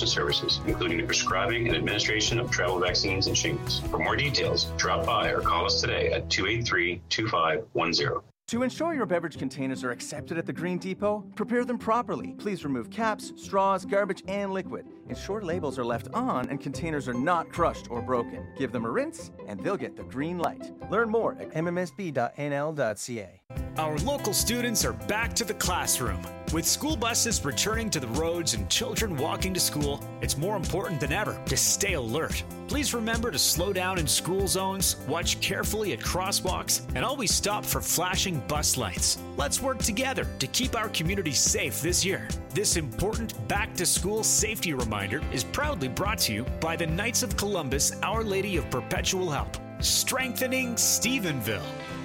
vaccination services, including the prescribing and administration of travel vaccines and shingles. For more details, drop by or call us today at 283-2510. To ensure your beverage containers are accepted at the Green Depot, prepare them properly. Please remove caps, straws, garbage, and liquid. Ensure labels are left on and containers are not crushed or broken. Give them a rinse, and they'll get the green light. Learn more at mmsb.nl.ca. Our local students are back to the classroom. With school buses returning to the roads and children walking to school, it's more important than ever to stay alert. Please remember to slow down in school zones, watch carefully at crosswalks, and always stop for flashing bus lights. Let's work together to keep our community safe this year. This important back-to-school safety reminder is proudly brought to you by the Knights of Columbus, Our Lady of Perpetual Help, strengthening Stephenville.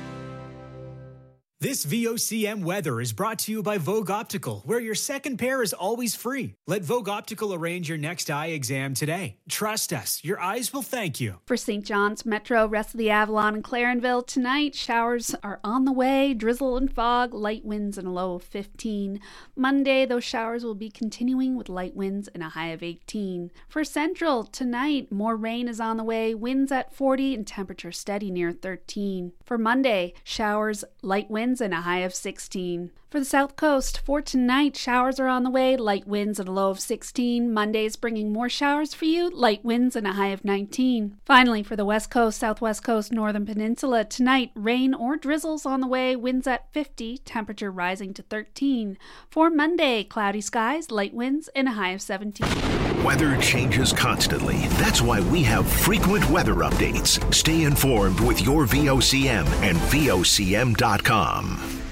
This VOCM weather is brought to you by Vogue Optical, where your second pair is always free. Let Vogue Optical arrange your next eye exam today. Trust us, your eyes will thank you. For St. John's Metro, rest of the Avalon and Clarenville, tonight showers are on the way, drizzle and fog, light winds and a low of 15. Monday, those showers will be continuing with light winds and a high of 18. For Central, tonight, more rain is on the way, winds at 40 and temperature steady near 13. For Monday, showers, light winds, and a high of 16. For the South Coast, for tonight, showers are on the way, light winds and a low of 16. Monday's bringing more showers for you, light winds and a high of 19. Finally, for the West Coast, Southwest Coast, Northern Peninsula, tonight, rain or drizzles on the way, winds at 50, temperature rising to 13. For Monday, cloudy skies, light winds, and a high of 17. Weather changes constantly. That's why we have frequent weather updates. Stay informed with your VOCM and VOCM.com.